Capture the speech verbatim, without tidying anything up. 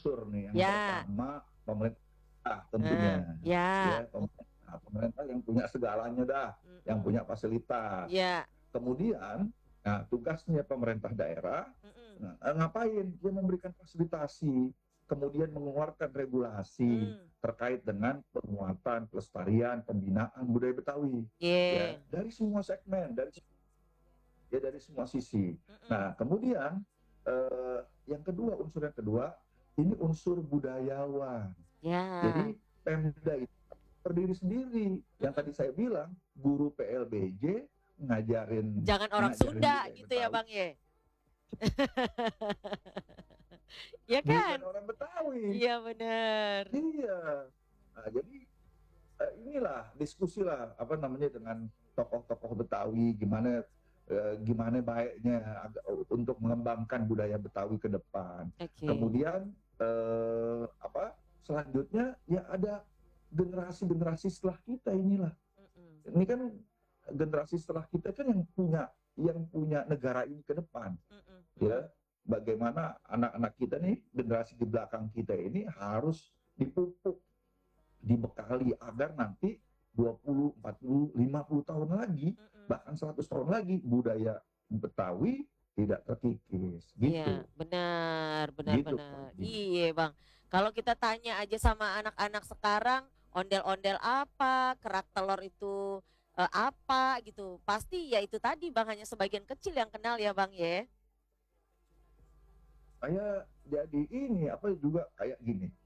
unsur nih. Yang Ya. pertama pemerintah tentunya, Nah, ya. ya pemerintah, pemerintah yang punya segalanya dah, yang Mm-mm. punya fasilitas. Ya. Kemudian, nah tugasnya pemerintah daerah Mm-mm. nah, ngapain? Dia memberikan fasilitasi, kemudian mengeluarkan regulasi Mm. terkait dengan penguatan, pelestarian, pembinaan budaya Betawi. Ya, Yeah. dari semua segmen, dari ya dari semua sisi. Mm-mm. Nah, kemudian eh, yang kedua, unsur yang kedua, ini unsur budayawan. Ya. Jadi Pemda itu berdiri sendiri. Yang Mm-mm. tadi saya bilang, guru P L B J ngajarin Jangan orang ngajarin Sunda budaya gitu ya Betawi, Bang ye. Ya bukan kan? orang Betawi. Iya bener. Iya. Nah, jadi eh, inilah diskusi lah apa namanya dengan tokoh-tokoh Betawi gimana eh, gimana baiknya ag- untuk mengembangkan budaya Betawi ke depan. Oke. Kemudian eh, apa selanjutnya ya ada generasi-generasi setelah kita inilah. Mm-mm. Ini kan generasi setelah kita kan yang punya yang punya negara ini ke depan, Mm-mm. Mm-mm. ya. Bagaimana anak-anak kita nih, generasi di belakang kita ini harus dipupuk, dibekali agar nanti dua puluh, empat puluh, lima puluh tahun lagi, Mm-mm. bahkan seratus tahun lagi budaya Betawi tidak terkikis. Iya, Gitu. benar, benar, Gitu, benar. Pak Jimmy. Iya, Bang. Kalau kita tanya aja sama anak-anak sekarang, ondel-ondel apa, kerak telur itu eh, apa gitu. Pasti ya itu tadi, Bang, hanya sebagian kecil yang kenal ya, Bang, ya. Saya jadi ini apa juga kayak gini.